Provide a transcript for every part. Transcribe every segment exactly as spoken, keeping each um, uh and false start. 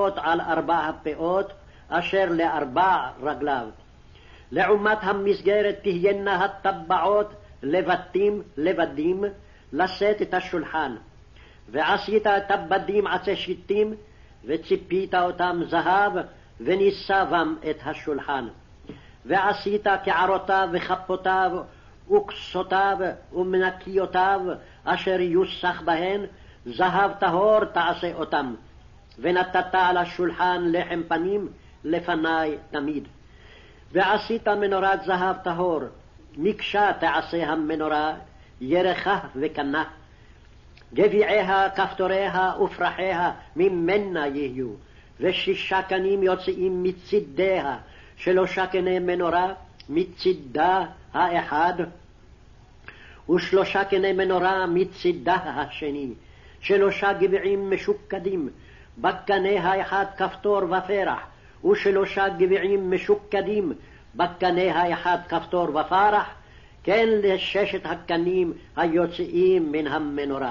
פאות על ארבע הפאות, אשר לארבע רגליו. לעומת המסגרת תהיינה הטבעות לבטים לבדים, לשאת את השולחן. ועשית את הבדים עצי שיטים, וציפית אותם זהב, וניסבם את השולחן. ועשית קערותיו וכפותיו, וכסותיו ומנקיותיו, אשר יוסח בהן, זהב טהור תעשה אותם. ונתת על השולחן לחם פנים לפני תמיד. ועשית מנורת זהב טהור, מקשה תעשה המנורה, ירחה וקנה. גביעיה, כפתוריה ופרחיה ממנה יהיו, ושישה קנים יוצאים מצידיה, שלושה קני מנורה מצידה האחד, ושלושה קני מנורה מצידה השני, שלושה גביעים משוקדים, בקנה האחד כפתור ופרח, ושלושה גביעים משוקדים, בקנה האחד כפתור ופרח, כן לששת הקנים היוצאים מן המנורה.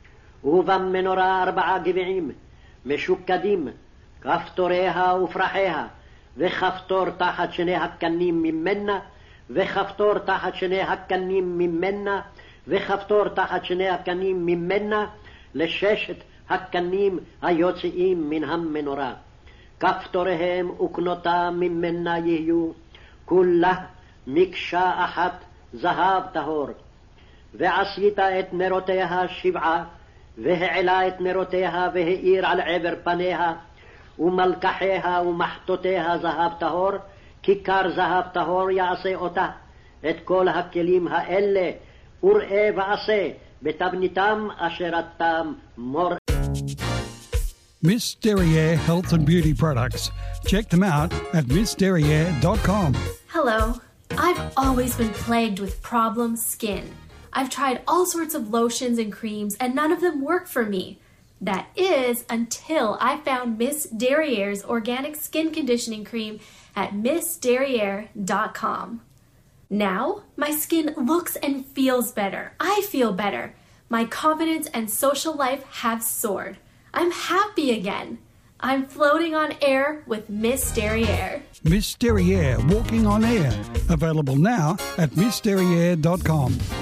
ובמנורה ארבעה גביעים משוקדים, כפתוריה ופרחיה, וכפתור תחת שני הקנים ממנה, וכפתור תחת שני הקנים ממנה, וכפתור תחת שני הקנים ממנה, לששת הקנים היוצאים מן המנורה. כפתוריהם וקנותם ממנה יהיו, כולה מקשה אחת זהב טהור. ועשית את נרותיה שבעה, והעלה את נרותיה והאיר על עבר פניה, ומלקחיה ומחתותיה זהב טהור, כיכר זהב טהור יעשה אותה. את כל הכלים האלה וראה ועשה בתבניתם אשר אתם מור. Miss Derriere Health and Beauty Products. Check them out at miss derriere dot com. Hello. I've always been plagued with problem skin. I've tried all sorts of lotions and creams and none of them work for me. That is until I found Miss Derriere's organic skin conditioning cream at miss derriere dot com. Now, my skin looks and feels better. I feel better. My confidence and social life have soared. I'm happy again. I'm floating on air with Miss Derriere. Miss Derriere Walking on Air. Available now at miss derriere dot com.